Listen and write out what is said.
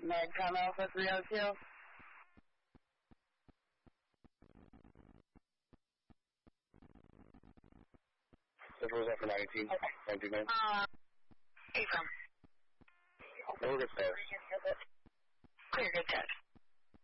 Medcom Alpha 302. This was after 19. Okay. 99. Hey, from? We're good, sir. Clear, good touch.